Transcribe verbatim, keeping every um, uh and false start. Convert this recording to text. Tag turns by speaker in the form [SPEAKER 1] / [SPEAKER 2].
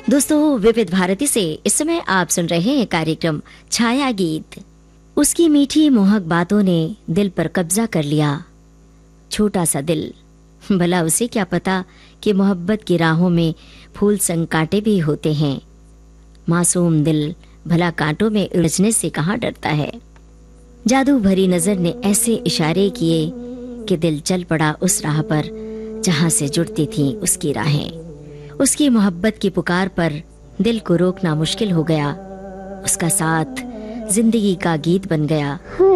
[SPEAKER 1] दोस्तों, विविध भारती से इस समय आप सुन रहे हैं कार्यक्रम छाया गीत। उसकी मीठी मोहक बातों ने दिल पर कब्जा कर लिया। छोटा सा दिल, भला उसे क्या पता कि मोहब्बत की राहों में फूल संग कांटे भी होते हैं। मासूम दिल भला कांटों में उलझने से कहाँ डरता है। जादू भरी नजर ने ऐसे इशारे किए कि दिल चल पड़ा उस राह पर जहां से जुड़ती थीं उसकी राहें। उसकी मोहब्बत की पुकार पर दिल को रोकना मुश्किल हो गया। उसका साथ जिंदगी का गीत बन गया।